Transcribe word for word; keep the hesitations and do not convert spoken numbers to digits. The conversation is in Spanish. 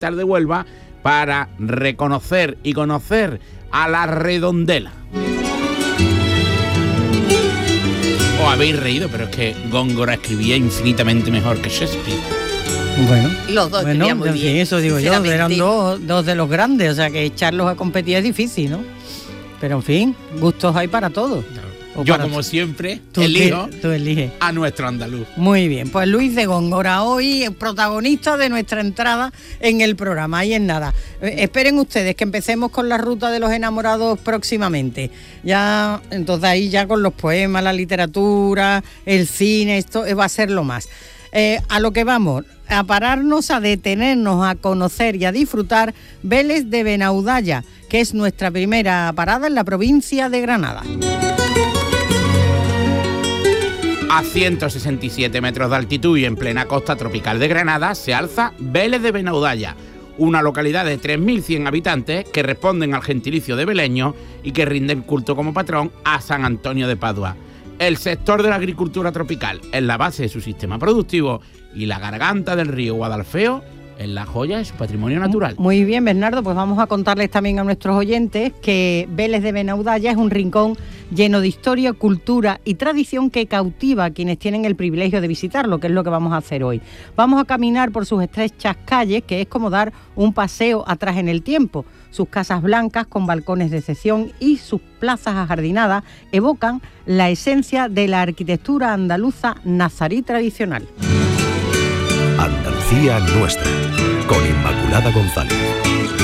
de Huelva para reconocer y conocer a la Redondela. Os habéis reído, pero es que Góngora escribía infinitamente mejor que Shakespeare. Bueno, los dos bueno, escribían muy en bien, fin, eso digo yo, eran dos, dos de los grandes, o sea que echarlos a competir es difícil, ¿no? Pero en fin, gustos hay para todos. O yo, como siempre, tú elijo que, tú eliges. a nuestro andaluz. Muy bien, pues Luis de Góngora, hoy el protagonista de nuestra entrada en el programa. Y en nada, eh, esperen ustedes que empecemos con la ruta de los enamorados próximamente. Ya, entonces ahí ya con los poemas, la literatura, el cine, esto va a ser lo más. Eh, a lo que vamos, a pararnos, a detenernos, a conocer y a disfrutar Vélez de Benaudalla, que es nuestra primera parada en la provincia de Granada. A ciento sesenta y siete metros de altitud y en plena costa tropical de Granada se alza Vélez de Benaudalla, una localidad de tres mil cien habitantes que responden al gentilicio de beleño y que rinden culto como patrón a San Antonio de Padua. El sector de la agricultura tropical es la base de su sistema productivo y la garganta del río Guadalfeo es la joya de su patrimonio natural. Muy bien, Bernardo, pues vamos a contarles también a nuestros oyentes que Vélez de Benaudalla es un rincón lleno de historia, cultura y tradición que cautiva a quienes tienen el privilegio de visitarlo, que es lo que vamos a hacer hoy. Vamos a caminar por sus estrechas calles, que es como dar un paseo atrás en el tiempo. Sus casas blancas con balcones de excepción y sus plazas ajardinadas evocan la esencia de la arquitectura andaluza nazarí tradicional. Andalucía nuestra, con Inmaculada González.